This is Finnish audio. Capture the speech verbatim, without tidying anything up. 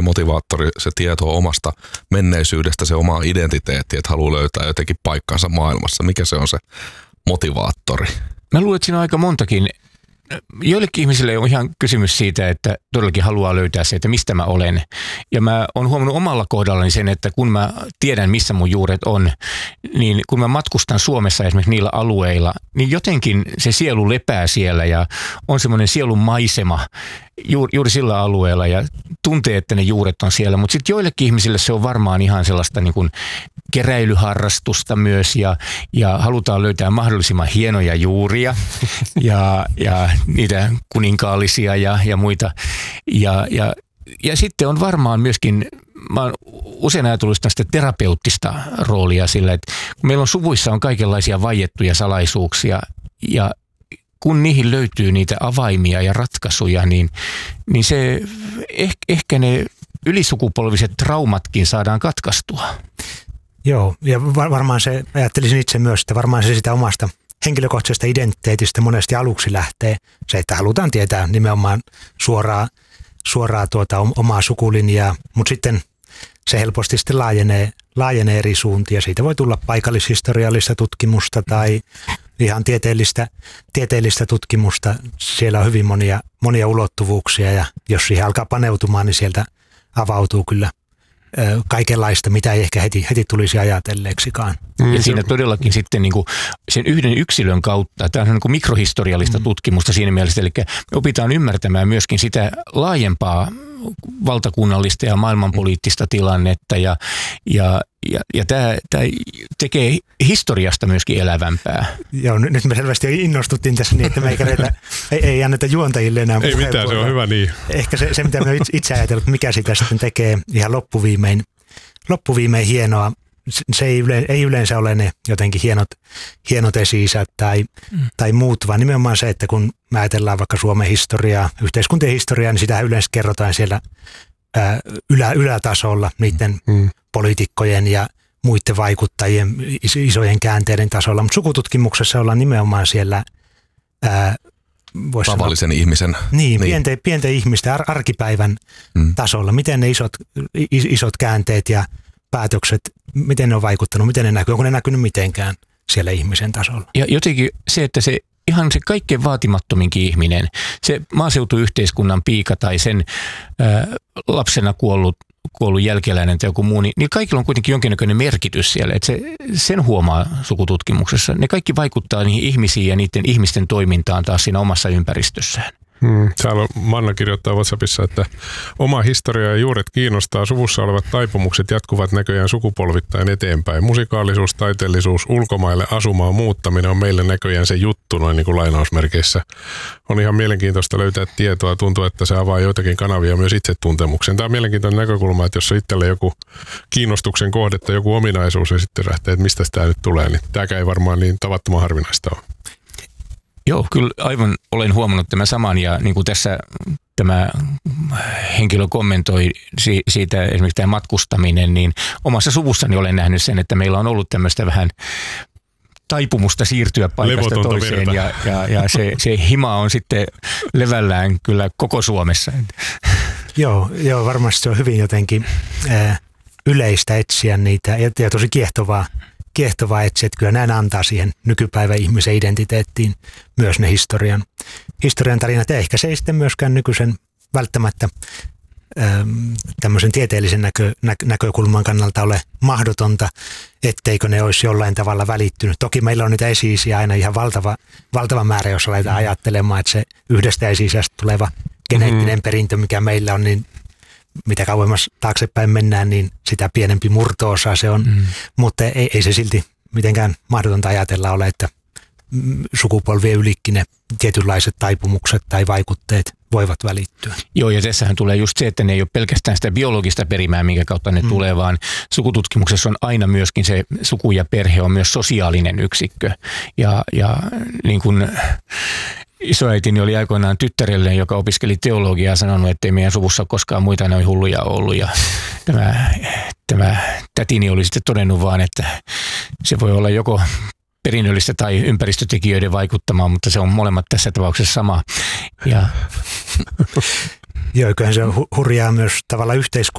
motivaattori, se tieto omasta menneisyydestä, se oma identiteetti, että haluaa löytää jotenkin paikkansa maailmassa. Mikä se on se motivaattori? Mä luulen, että siinä on aika montakin. Joillekin ihmisille on ihan kysymys siitä, että todellakin haluaa löytää se, että mistä mä olen. Ja mä oon huomannut omalla kohdallani sen, että kun mä tiedän, missä mun juuret on, niin kun mä matkustan Suomessa esimerkiksi niillä alueilla, niin jotenkin se sielu lepää siellä ja on semmoinen sielun maisema juuri, juuri sillä alueella ja tuntee, että ne juuret on siellä. Mutta sitten joillekin ihmisille se on varmaan ihan sellaista niin kuin keräilyharrastusta myös ja, ja halutaan löytää mahdollisimman hienoja juuria ja, ja niitä kuninkaallisia ja, ja muita. Ja, ja, ja sitten on varmaan myöskin, mä oon usein ajatellut sitä terapeuttista roolia sillä, että kun meillä on suvuissa on kaikenlaisia vaiettuja salaisuuksia ja kun niihin löytyy niitä avaimia ja ratkaisuja, niin, niin se eh, ehkä ne ylisukupolviset traumatkin saadaan katkaistua. Joo, ja varmaan se, ajattelisin itse myös, että varmaan se sitä omasta henkilökohtaisesta identiteetistä monesti aluksi lähtee se, että halutaan tietää nimenomaan suoraa, suoraa tuota omaa sukulinjaa, mutta sitten se helposti sitten laajenee, laajenee eri suuntia. Siitä voi tulla paikallishistoriallista tutkimusta tai ihan tieteellistä, tieteellistä tutkimusta. Siellä on hyvin monia, monia ulottuvuuksia ja jos siihen alkaa paneutumaan, niin sieltä avautuu kyllä kaikenlaista, mitä ei ehkä heti, heti tulisi ajatelleeksikaan. Ja siinä todellakin sitten niin kuin sen yhden yksilön kautta, tämä on niin kuin mikrohistoriallista mm. tutkimusta siinä mielessä, eli me opitaan ymmärtämään myöskin sitä laajempaa valtakunnallista ja maailmanpoliittista tilannetta ja, ja, ja, ja tämä, tämä tekee historiasta myöskin elävämpää. Joo, nyt me selvästi innostuttiin tässä niin, että me ei, kädetä, ei, ei anneta juontajille enää Ei mitään, se on hyvä niin. Ehkä se, se mitä me itse ajatellut, mikä sitä sitten tekee ihan loppuviimein, loppuviimein hienoa, se ei, yle, ei yleensä ole ne jotenkin hienot, hienot esi-isät tai, mm. tai muut, vaan nimenomaan se, että kun me ajatellaan vaikka Suomen historiaa, yhteiskuntien historiaa, niin sitä yleensä kerrotaan siellä ää, ylä, ylätasolla niiden mm. poliitikkojen ja muiden vaikuttajien isojen käänteiden tasolla, mutta sukututkimuksessa ollaan nimenomaan siellä ää, tavallisen sanoa, ihmisen. Niin, niin. Pienten, pienten ihmisten ar- arkipäivän mm. tasolla. Miten ne isot, is, isot käänteet ja päätökset, miten ne on vaikuttanut, miten ne näkyy, onko ne näkynyt mitenkään siellä ihmisen tasolla. Ja jotenkin se, että se ihan se kaikkein vaatimattominkin ihminen, se maaseutuyhteiskunnan piika tai sen ää, lapsena kuollut, kuollut jälkeläinen tai joku muu, niin, niin kaikilla on kuitenkin jonkinnäköinen merkitys siellä. Että se, sen huomaa sukututkimuksessa. Ne kaikki vaikuttaa niihin ihmisiin ja niiden ihmisten toimintaan taas siinä omassa ympäristössään. Hmm. Täällä Manna kirjoittaa WhatsAppissa, että oma historia ja juuret kiinnostaa. Suvussa olevat taipumukset jatkuvat näköjään sukupolvittain eteenpäin. Musikaalisuus, taiteellisuus, ulkomaille asumaan muuttaminen on meille näköjään se juttu, noin niin kuin lainausmerkeissä. On ihan mielenkiintoista löytää tietoa. Tuntuu, että se avaa joitakin kanavia myös itsetuntemukseen. Tämä on mielenkiintoinen näkökulma, että jos on itselle joku kiinnostuksen kohdetta, joku ominaisuus ja sitten rähtee, että mistä tämä nyt tulee, niin tämäkään ei varmaan niin tavattoman harvinaista ole. Joo, kyllä aivan olen huomannut tämän saman ja niin kuin tässä tämä henkilö kommentoi siitä esimerkiksi tämä matkustaminen, niin omassa suvussani olen nähnyt sen, että meillä on ollut tämmöistä vähän taipumusta siirtyä paikasta levotonta toiseen ja, ja, ja se, se hima on sitten levällään kyllä koko Suomessa. Joo, joo, varmasti se on hyvin jotenkin äh, yleistä etsiä niitä ja, ja tosi kiehtovaa. kiehtovaa etsiä, että kyllä näin antaa siihen nykypäivän ihmisen identiteettiin myös ne historian, historian tarinat. Ja ehkä se ei sitten myöskään nykyisen välttämättä äm, tämmöisen tieteellisen näkö, nä, näkökulman kannalta ole mahdotonta, etteikö ne olisi jollain tavalla välittynyt. Toki meillä on niitä esi-isiä aina ihan valtava, valtava määrä, jos aletaan ajattelemaan, että se yhdestä esi-isästä tuleva geneettinen mm-hmm. perintö, mikä meillä on, niin mitä kauemmas taaksepäin mennään, niin sitä pienempi murto-osa se on, mm. mutta ei, ei se silti mitenkään mahdotonta ajatella ole, että sukupolvien ylikin ne tietynlaiset taipumukset tai vaikutteet voivat välittyä. Joo, ja tässähän tulee just se, että ne ei ole pelkästään sitä biologista perimää, minkä kautta ne mm. tulee, vaan sukututkimuksessa on aina myöskin se suku ja perhe on myös sosiaalinen yksikkö. Ja, ja niin kuin isoäitini oli aikoinaan tyttärelleen, joka opiskeli teologiaa, sanonut, että ei meidän suvussa koskaan muita noin hulluja ollut. Ja tämä, tämä tätini oli sitten todennut vaan, että se voi olla joko perinnöllistä tai ympäristötekijöiden vaikuttamaa, mutta se on molemmat tässä tapauksessa sama. Ja joo, kyllähän se on hurjaa myös tavallaan yhteiskunnan